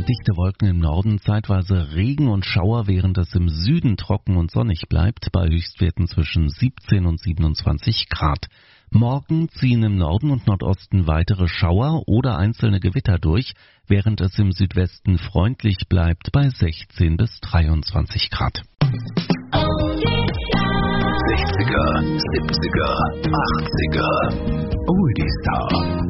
Dichte Wolken im Norden, zeitweise Regen und Schauer, während es im Süden trocken und sonnig bleibt, bei Höchstwerten zwischen 17 und 27 Grad. Morgen ziehen im Norden und Nordosten weitere Schauer oder einzelne Gewitter durch, während es im Südwesten freundlich bleibt bei 16 bis 23 Grad. 60er, 70er, 80er, Oldie Star.